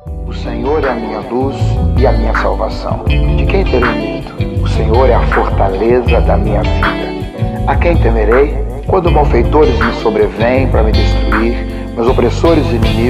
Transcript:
O Senhor é a minha luz e a minha salvação. De quem terei medo? O Senhor é a fortaleza da minha vida. A quem temerei? Quando malfeitores me sobrevêm para me destruir, meus opressores e inimigos